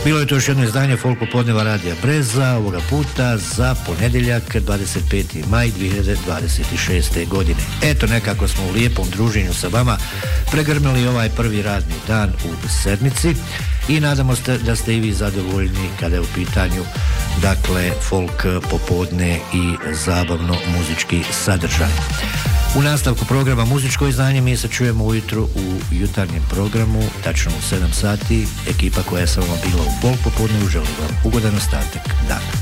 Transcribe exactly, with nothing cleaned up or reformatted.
Bilo je to još jedno izdanje Folk popodneva Radija Breza, ovoga puta za ponedjeljak dvadeset peti maj dvije hiljade dvadeset šeste. godine. Eto, nekako smo u lijepom druženju sa vama pregrmili ovaj prvi radni dan u sedmici i nadamo se da ste i vi zadovoljni kada je u pitanju dakle folk popodne i zabavno muzički sadržaj. U nastavku programa Muzičko izdanje mi se čujemo ujutro u jutarnjem programu, tačno u sedam sati. Ekipa koja je sa vama bila u Folk popodne želi vam ugodan ostatak dana.